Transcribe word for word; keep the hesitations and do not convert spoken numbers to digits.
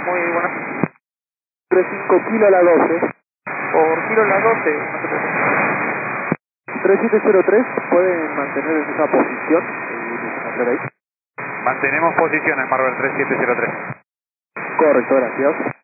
Muy buenas. tres cinco kilo a la doce. Por kilo la doce. tres siete cero tres, ¿pueden mantener en esa posición? Y hacer ahí. Mantenemos posición en Marvel tres siete cero tres. Correcto, gracias.